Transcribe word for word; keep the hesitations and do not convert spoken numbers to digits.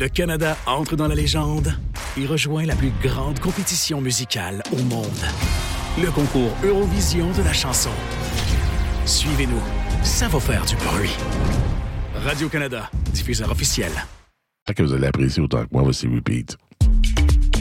Le Canada entre dans la légende et rejoint la plus grande compétition musicale au monde. Le concours Eurovision de la chanson. Suivez-nous, ça va faire du bruit. Radio-Canada, diffuseur officiel. J'espère que vous allez apprécier autant que moi, voici Repeat.